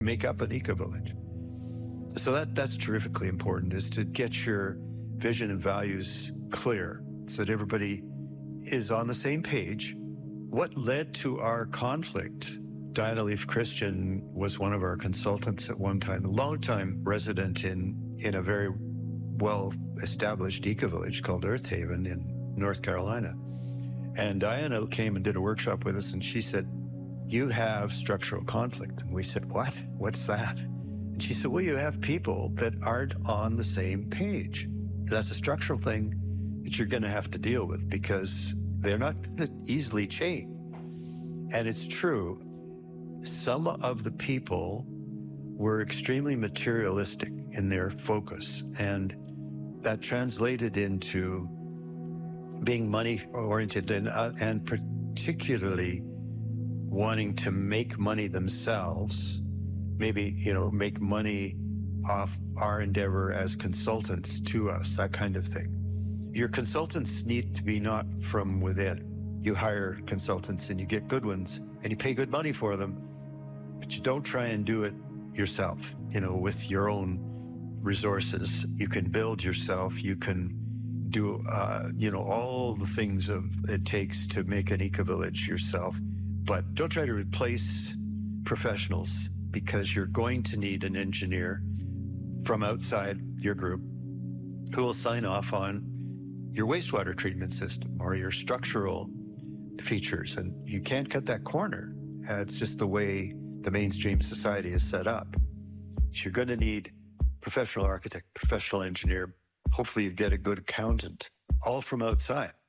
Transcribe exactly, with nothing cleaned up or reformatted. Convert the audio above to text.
make up an eco-village. So that that's terrifically important, is to get your vision and values clear so that everybody is on the same page. What led to our conflict? Diana Leaf Christian was one of our consultants at one time, a long-time resident in, in a very well-established eco-village called Earth Haven in North Carolina. And Diana came and did a workshop with us, and she said, "You have structural conflict." And we said, "What? What's that?" And she said, "Well, you have people that aren't on the same page. That's a structural thing that you're going to have to deal with because they're not going to easily change." And it's true. Some of the people were extremely materialistic in their focus, and that translated into being money-oriented and, uh, and particularly wanting to make money themselves, maybe, you know, make money off our endeavor as consultants to us, that kind of thing. Your consultants need to be not from within. You hire consultants and you get good ones and you pay good money for them, but you don't try and do it yourself, you know, with your own resources. You can build yourself, you can do, uh, you know, all the things of it takes to make an eco-village yourself, but don't try to replace professionals, because you're going to need an engineer from outside your group who will sign off on your wastewater treatment system or your structural features. And you can't cut that corner. Uh, it's just the way the mainstream society is set up. So you're going to need professional architect, professional engineer. Hopefully you get a good accountant, all from outside.